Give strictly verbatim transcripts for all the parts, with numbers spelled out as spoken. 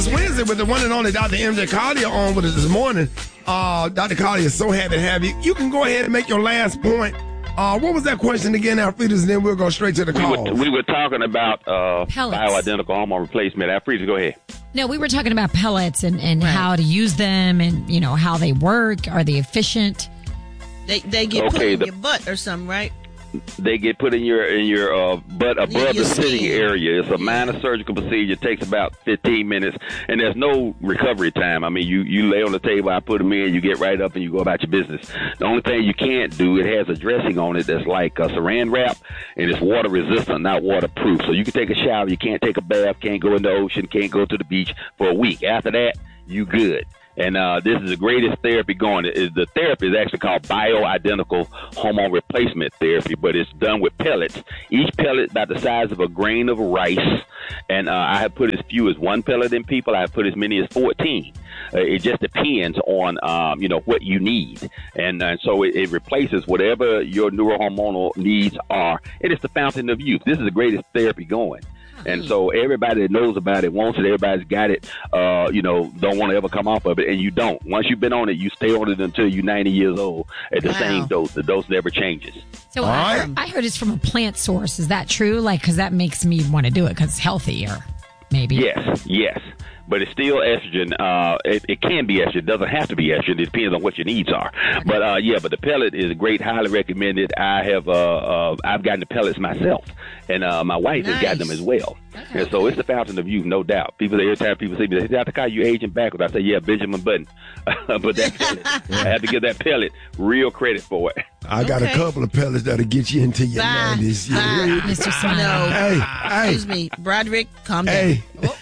Wednesday with the one and only Doctor M J Collier on with us this morning. Uh, Doctor Collier is so happy to have you. You can go ahead and make your last point. Uh, what was that question again, Alfredas? And then we'll go straight to the call. We were, we were talking about uh, bioidentical hormone replacement. Alfredas, go ahead. No, we were talking about pellets and, and right. how to use them and, you know, how they work. Are they efficient? They they get okay, put in the, your butt or something, right? They get put in your in your uh, butt above the sitting area. It's a yeah. minor surgical procedure. It takes about fifteen minutes, and there's no recovery time. I mean, you, you lay on the table, I put them in, you get right up, and you go about your business. The only thing you can't do, it has a dressing on it that's like a saran wrap, and it's water resistant, not waterproof. So you can take a shower, you can't take a bath, can't go in the ocean, can't go to the beach for a week. After that, you good. And uh, this is the greatest therapy going. The therapy is actually called bioidentical hormone replacement therapy, but it's done with pellets. Each pellet about the size of a grain of rice. And uh, I have put as few as one pellet in people. I have put as many as fourteen. Uh, it just depends on, um, you know, what you need. And uh, so it, it replaces whatever your neurohormonal needs are. And it's the fountain of youth. This is the greatest therapy going. And so everybody that knows about it wants it. Everybody's got it, uh, you know, don't want to ever come off of it. And you don't. Once you've been on it, you stay on it until you're ninety years old at the wow. same dose. The dose never changes. So I, right. I heard it's from a plant source. Is that true? Like, because that makes me want to do it because it's healthier, maybe. Yes, yes. But it's still estrogen. Uh, it, it can be estrogen. It doesn't have to be estrogen. It depends on what your needs are. Okay. But uh, yeah, but the pellet is great. Highly recommended. I have uh, uh, I've gotten the pellets myself, and uh, my wife nice. has gotten them as well. Okay. And so it's the fountain of youth, no doubt. People every time people say, "Me, Doctor Kai, you aging backwards." I say, "Yeah, Benjamin Button." But that pellet, I have to give that pellet real credit for it. I got okay. a couple of pellets that'll get you into your nineties. Yeah. Mister Smile. No. Hey, hey. Excuse me, Broderick, calm down. Hey. Oh.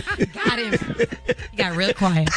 Got him. He got real quiet.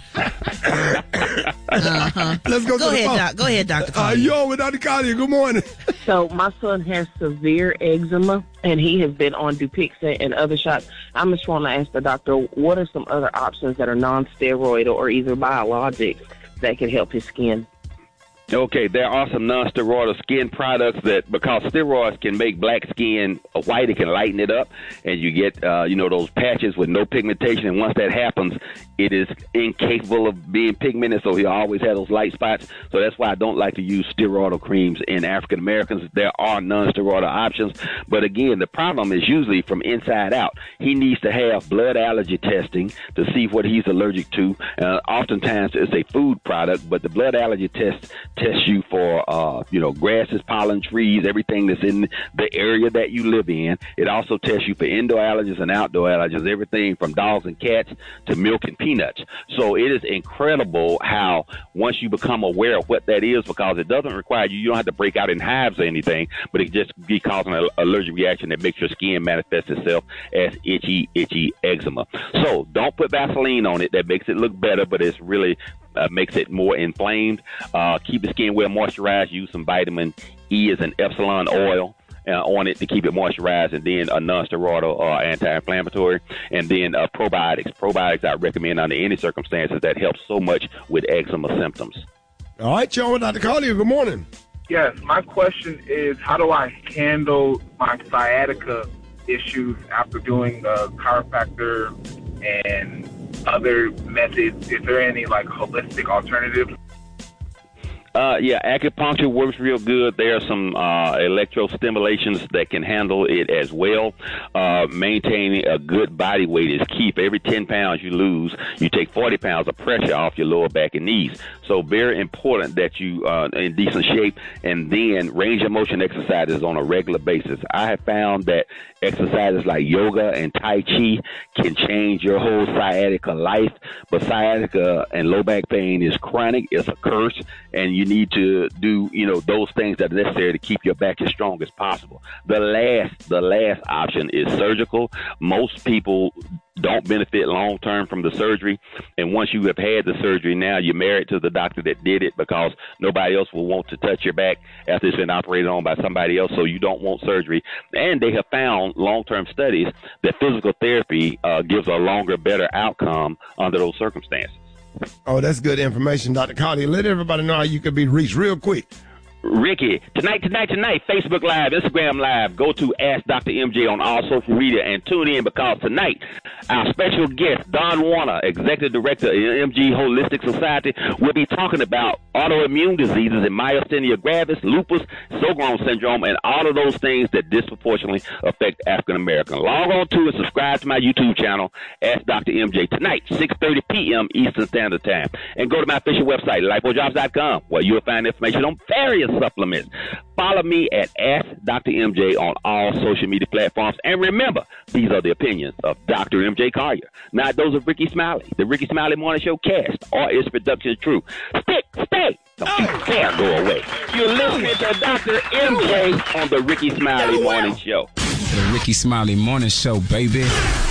uh-huh. Let's go, go to ahead, the phone. doc. Go ahead, Doctor Uh, you're with Doctor Collier. Good morning. So my son has severe eczema, and he has been on Dupixent and other shots. I'm just want to ask the doctor, what are some other options that are non-steroidal or either biologics that can help his skin? Okay, there are some non-steroidal skin products that, because steroids can make black skin white, it can lighten it up, and you get, uh, you know, those patches with no pigmentation. And once that happens, it is incapable of being pigmented, so he always has those light spots. So that's why I don't like to use steroidal creams in African Americans. There are non-steroidal options, but again, the problem is usually from inside out. He needs to have blood allergy testing to see what he's allergic to. Uh, oftentimes, it's a food product, but the blood allergy test tests you for, uh, you know, grasses, pollen, trees, everything that's in the area that you live in. It also tests you for indoor allergies and outdoor allergies, everything from dogs and cats to milk and peanuts. So it is incredible how once you become aware of what that is, because it doesn't require you, you don't have to break out in hives or anything, but it just be causing an allergic reaction that makes your skin manifest itself as itchy, itchy eczema. So don't put Vaseline on it. That makes it look better, but it's really Uh, makes it more inflamed. Uh, keep the skin well moisturized. Use some vitamin E as an Epsilon oil uh, on it to keep it moisturized, and then a non-steroidal uh, anti-inflammatory, and then uh, probiotics. Probiotics I recommend under any circumstances. That helps so much with eczema symptoms. All right, y'all, Doctor Collier, good morning. Yes, my question is, how do I handle my sciatica issues after doing a chiropractor and other methods? Is there any like holistic alternatives? Uh, yeah, acupuncture works real good. There are some uh, electrostimulations that can handle it as well. Uh, maintaining a good body weight is key. For every ten pounds you lose, you take forty pounds of pressure off your lower back and knees. So very important that you uh, in decent shape, and then range of motion exercises on a regular basis. I have found that exercises like yoga and Tai Chi can change your whole sciatica life, but sciatica and low back pain is chronic. It's a curse, and you need to do, you know, those things that are necessary to keep your back as strong as possible. The last, the last option is surgical. Most people don't benefit long term from the surgery, and once you have had the surgery, now you're married to the doctor that did it, because nobody else will want to touch your back after it's been operated on by somebody else, so you don't want surgery. And they have found long-term studies that physical therapy uh, gives a longer, better outcome under those circumstances. Oh, that's good information, Doctor Collier. Let everybody know how you can be reached real quick. Ricky, tonight, tonight, tonight, Facebook Live, Instagram Live, go to Ask Doctor M J on all social media and tune in because tonight, our special guest, Don Warner, Executive Director of M G Holistic Society, will be talking about autoimmune diseases and myasthenia gravis, lupus, Sjogren's syndrome, and all of those things that disproportionately affect African Americans. Log on to and subscribe to my YouTube channel, Ask Doctor M J, tonight, six thirty p.m. Eastern Standard Time. And go to my official website, lipo jobs dot com, where you'll find information on various supplements. Follow me at Ask Doctor M J on all social media platforms. And remember, these are the opinions of Doctor M J Collier, not those of Ricky Smiley. The Ricky Smiley Morning Show cast or its production is true. Stick, stay. Don't you dare go away. You're listening to Doctor M J on the Ricky Smiley Morning Show. The Ricky Smiley Morning Show, baby.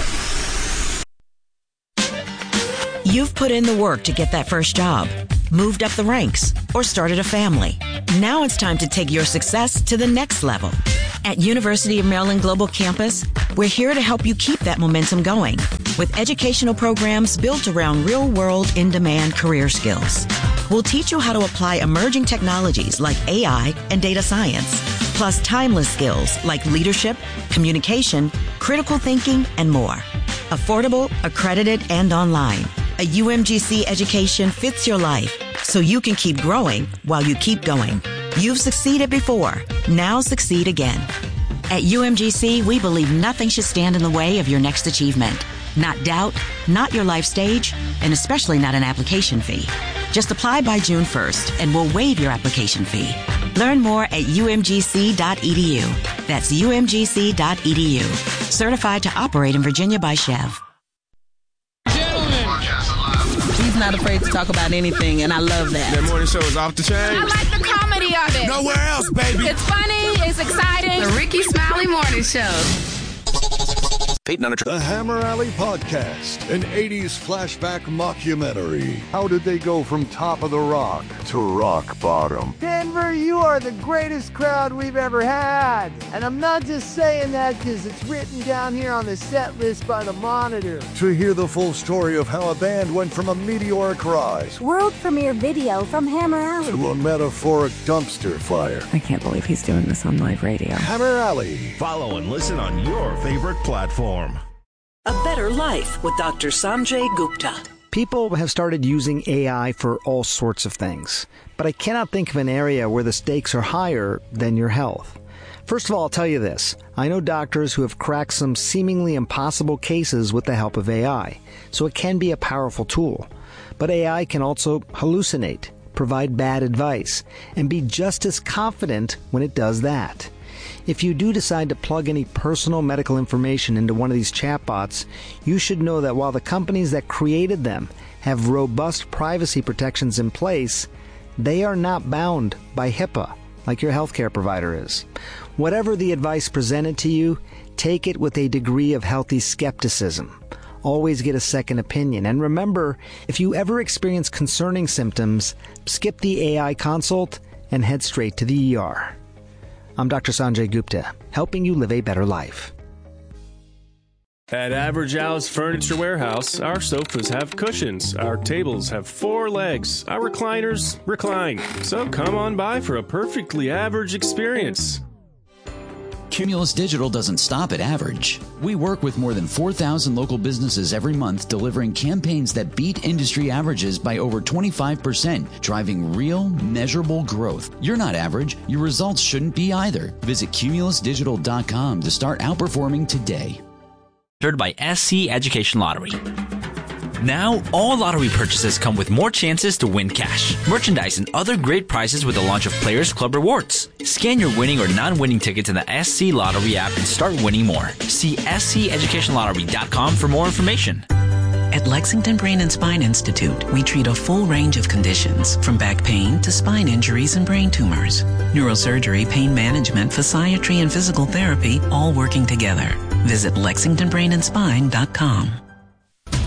You've put in the work to get that first job, moved up the ranks, or started a family. Now it's time to take your success to the next level. At University of Maryland Global Campus, we're here to help you keep that momentum going with educational programs built around real-world, in-demand career skills. We'll teach you how to apply emerging technologies like A I and data science, plus timeless skills like leadership, communication, critical thinking, and more. Affordable, accredited, and online. A U M G C education fits your life so you can keep growing while you keep going. You've succeeded before. Now succeed again. At U M G C, we believe nothing should stand in the way of your next achievement. Not doubt, not your life stage, and especially not an application fee. Just apply by June first and we'll waive your application fee. Learn more at U M G C dot E D U. That's U M G C dot E D U. Certified to operate in Virginia by Chev. He's not afraid to talk about anything, and I love that. That morning show is off the chain. I like the comedy of it. Nowhere else, baby. It's funny. It's exciting. The Ricky Smiley Morning Show. The Hammer Alley Podcast, an eighties flashback mockumentary. How did they go from top of the rock to rock bottom? Denver, you are the greatest crowd we've ever had. And I'm not just saying that because it's written down here on the set list by the Monitor. To hear the full story of how a band went from a meteoric rise world premiere video from Hammer Alley to a metaphoric dumpster fire. I can't believe he's doing this on live radio. Hammer Alley. Follow and listen on your favorite platform. A Better Life with Doctor Sanjay Gupta. People have started using A I for all sorts of things, but I cannot think of an area where the stakes are higher than your health. First of all, I'll tell you this. I know doctors who have cracked some seemingly impossible cases with the help of A I, so it can be a powerful tool. But A I can also hallucinate, provide bad advice, and be just as confident when it does that. If you do decide to plug any personal medical information into one of these chatbots, you should know that while the companies that created them have robust privacy protections in place, they are not bound by HIPAA like your healthcare provider is. Whatever the advice presented to you, take it with a degree of healthy skepticism. Always get a second opinion. And remember, if you ever experience concerning symptoms, skip the A I consult and head straight to the E R. I'm Doctor Sanjay Gupta, helping you live a better life. At Average Al's Furniture Warehouse, our sofas have cushions, our tables have four legs, our recliners recline. So come on by for a perfectly average experience. Cumulus Digital doesn't stop at average. We work with more than four thousand local businesses every month, delivering campaigns that beat industry averages by over twenty-five percent, driving real, measurable growth. You're not average. Your results shouldn't be either. Visit cumulus digital dot com to start outperforming today. Sponsored by S C Education Lottery. Now, all lottery purchases come with more chances to win cash, merchandise, and other great prizes with the launch of Players Club Rewards. Scan your winning or non-winning tickets in the S C Lottery app and start winning more. See S C education lottery dot com for more information. At Lexington Brain and Spine Institute, we treat a full range of conditions, from back pain to spine injuries and brain tumors. Neurosurgery, pain management, physiatry, and physical therapy all working together. Visit lexington brain and spine dot com.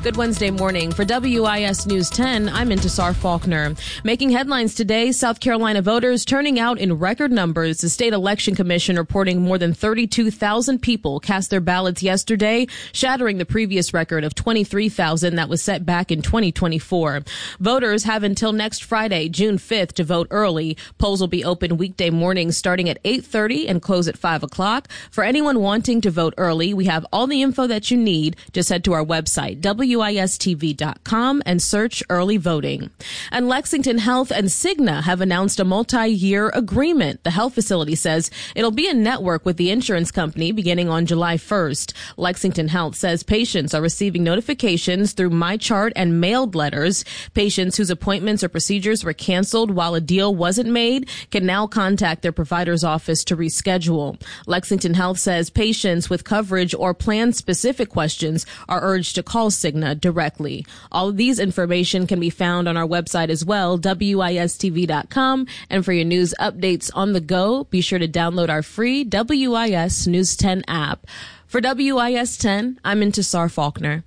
Good Wednesday morning. For W I S News ten, I'm Intisar Faulkner. Making headlines today, South Carolina voters turning out in record numbers. The state election commission reporting more than thirty-two thousand people cast their ballots yesterday, shattering the previous record of twenty-three thousand that was set back in twenty twenty-four. Voters have until next Friday, June fifth, to vote early. Polls will be open weekday mornings starting at eight thirty and close at five o'clock. For anyone wanting to vote early, we have all the info that you need. Just head to our website, W I S T V dot com, and search early voting. And Lexington Health and Cigna have announced a multi-year agreement. The health facility says it'll be a network with the insurance company beginning on July first. Lexington Health says patients are receiving notifications through MyChart and mailed letters. Patients whose appointments or procedures were canceled while a deal wasn't made can now contact their provider's office to reschedule. Lexington Health says patients with coverage or plan-specific questions are urged to call Cigna directly. All of these information can be found on our website as well, W I S T V dot com. And for your news updates on the go, be sure to download our free W I S News ten app. For W I S ten, I'm Intisar Faulkner.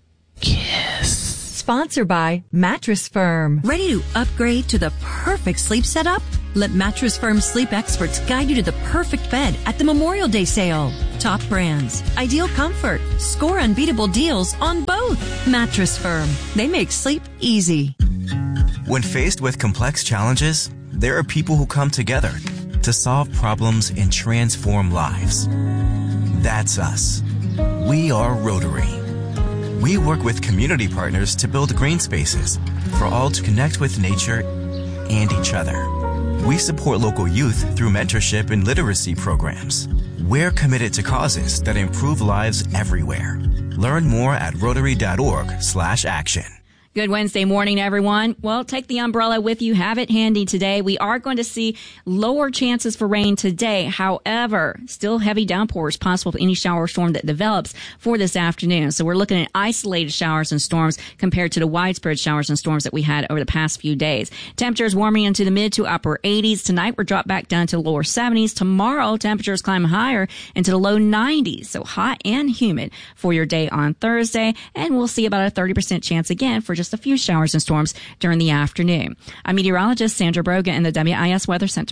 Sponsored by Mattress Firm. Ready to upgrade to the perfect sleep setup? Let Mattress Firm sleep experts guide you to the perfect bed at the Memorial Day sale. Top brands, ideal comfort, score unbeatable deals on both. Mattress Firm. They make sleep easy. When faced with complex challenges, there are people who come together to solve problems and transform lives. That's us. We are Rotary. We work with community partners to build green spaces for all to connect with nature and each other. We support local youth through mentorship and literacy programs. We're committed to causes that improve lives everywhere. Learn more at rotary dot org slash action. Good Wednesday morning, everyone. Well, take the umbrella with you. Have it handy today. We are going to see lower chances for rain today. However, still heavy downpours possible for any shower or storm that develops for this afternoon. So we're looking at isolated showers and storms compared to the widespread showers and storms that we had over the past few days. Temperatures warming into the mid to upper eighties. Tonight, we're dropped back down to the lower seventies. Tomorrow, temperatures climb higher into the low nineties. So hot and humid for your day on Thursday. And we'll see about a thirty percent chance again for just a few showers and storms during the afternoon. I'm meteorologist Sandra Brogan in the W I S Weather Center.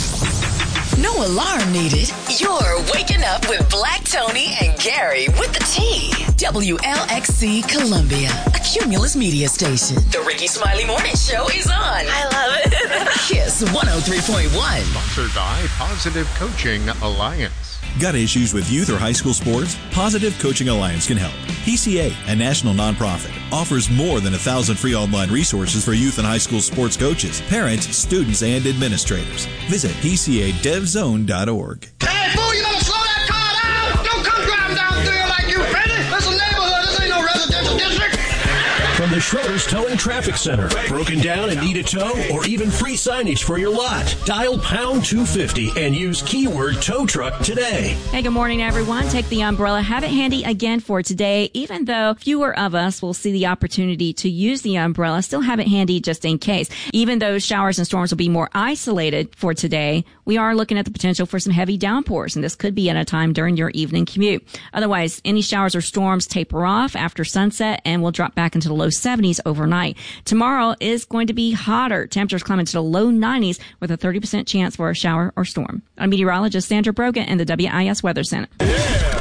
No alarm needed. You're waking up with Black Tony and Gary with the T. W L X C Columbia, a Cumulus media station. The Ricky Smiley Morning Show is on. I love it. Kiss one oh three point one. Sponsored by Positive Coaching Alliance. Got issues with youth or high school sports? Positive Coaching Alliance can help. P C A, a national nonprofit, offers more than a thousand free online resources for youth and high school sports coaches, parents, students, and administrators. Visit P C A dev zone dot org. Hey, fool, you don't slow that car down! Don't come driving down through here like you ready! This is a neighborhood, this ain't no residential district! From the Schroeder's Towing Traffic Center. Broken down and need a tow or even free signage for your lot. Dial pound two fifty and use keyword tow truck today. Hey, good morning, everyone. Take the umbrella. Have it handy again for today. Even though fewer of us will see the opportunity to use the umbrella, still have it handy just in case. Even though showers and storms will be more isolated for today, we are looking at the potential for some heavy downpours, and this could be at a time during your evening commute. Otherwise, any showers or storms taper off after sunset and will drop back into the low seventies overnight. Tomorrow is going to be hotter. Temperatures climb into the low nineties with a thirty percent chance for a shower or storm. I'm meteorologist Sandra Brogan in the W I S Weather Center. Yeah.